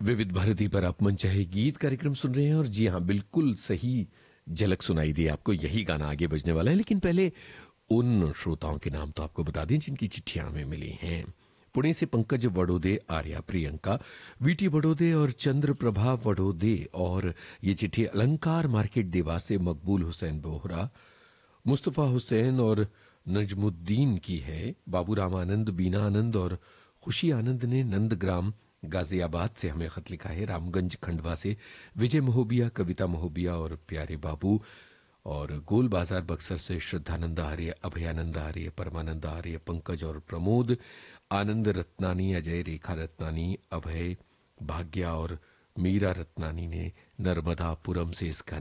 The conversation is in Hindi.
विविध भारती पर आप मनचाहे गीत कार्यक्रम सुन रहे हैं और जी हाँ, बिल्कुल सही झलक सुनाई दी आपको। यही गाना आगे बजने वाला है, लेकिन पहले उन श्रोताओं के नाम तो आपको बता दें जिनकी चिट्ठियां हमें मिली हैं। पुणे से पंकज वडोदे, आर्या प्रियंका, वीटी वडोदे और चंद्र प्रभा वडोदे। और ये चिट्ठी अलंकार मार्केट देवास से मकबूल हुसैन बोहरा, मुस्तफ़ा हुसैन और नजमुद्दीन की है। बाबूराम आनंद, बीना आनंद और खुशी आनंद ने नंदग्राम गाजियाबाद से हमें खत लिखा है। रामगंज खंडवा से विजय महोबिया, कविता महोबिया और प्यारे बाबू। और गोल बाजार बक्सर से श्रद्धानंद आर्य, अभयानंद आर्य, परमानंद आर्य, पंकज और प्रमोद, आनंद रत्नानी, अजय, रेखा रत्नानी, अभय, भाग्या और मीरा रत्नानी ने नर्मदापुरम से इसका